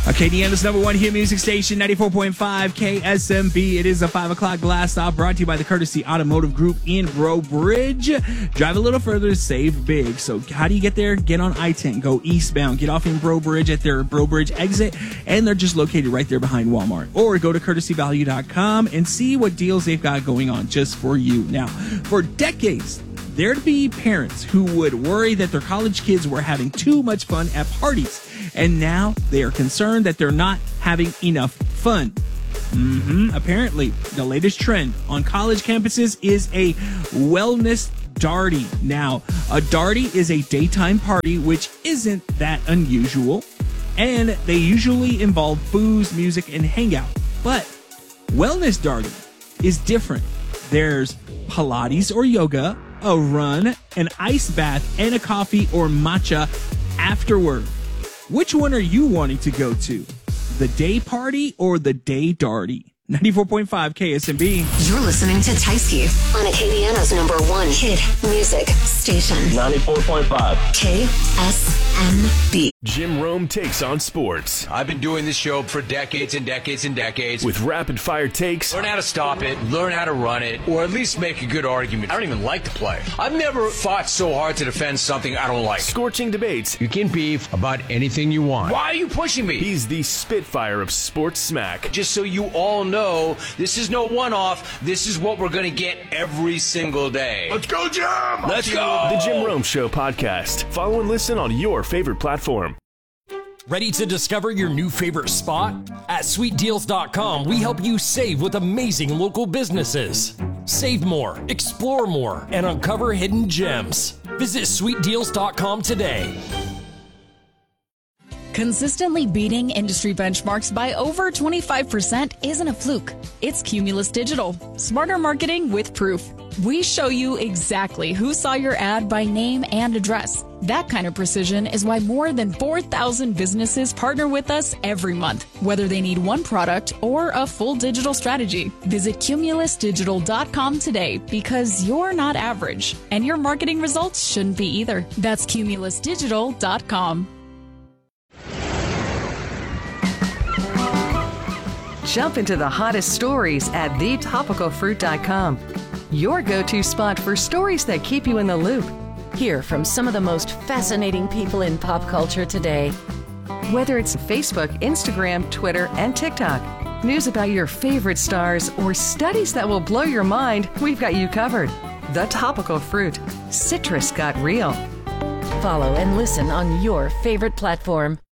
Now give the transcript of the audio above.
Acadiana's number one hit music station, 94.5 KSMB. It is a 5 o'clock blast off brought to you by the Courtesy Automotive Group in Breaux Bridge. Drive a little further to save big. So how do you get there? Get on I-10. Go eastbound. Get off in Breaux Bridge at their Breaux Bridge exit. And they're just located right there behind Walmart. Or go to courtesyvalue.com and see what deals they've got going on just for you. Now, for decades, there'd be parents who would worry that their college kids were having too much fun at parties. And now they are concerned that they're not having enough fun. Apparently, the latest trend on college campuses is a wellness darty. Now, a darty is a daytime party, which isn't that unusual. And they usually involve booze, music, and hangout. But wellness darty is different. There's Pilates or yoga, a run, an ice bath, and a coffee or matcha afterward. Which one are you wanting to go to? The day party or the day darty? 94.5 KSMB. You're listening to Tysky on Acadiana's number one hit music station. 94.5 KSMB. Jim Rome takes on sports. I've been doing this show for decades and decades and decades. With rapid fire takes. Learn how to stop it, learn how to run it, or at least make a good argument. I don't even like to play. I've never fought so hard to defend something I don't like. Scorching debates. You can beef about anything you want. Why are you pushing me? He's the Spitfire of sports smack. Just so you all know, this is no one-off. This is what we're going to get every single day. Let's go, Jim! Let's go! The Jim Rome Show podcast. Follow and listen on your favorite platform. Ready to discover your new favorite spot? At sweetdeals.com, we help you save with amazing local businesses. Save more, explore more, and uncover hidden gems. Visit sweetdeals.com today. Consistently beating industry benchmarks by over 25% isn't a fluke. It's Cumulus Digital. Smarter marketing with proof. We show you exactly who saw your ad by name and address. That kind of precision is why more than 4,000 businesses partner with us every month, whether they need one product or a full digital strategy. Visit cumulusdigital.com today because you're not average, and your marketing results shouldn't be either. That's cumulusdigital.com. Jump into the hottest stories at thetopicalfruit.com. Your go-to spot for stories that keep you in the loop. Hear from some of the most fascinating people in pop culture today. Whether it's Facebook, Instagram, Twitter, and TikTok, news about your favorite stars, or studies that will blow your mind, we've got you covered. The Topical Fruit. Citrus got real. Follow and listen on your favorite platform.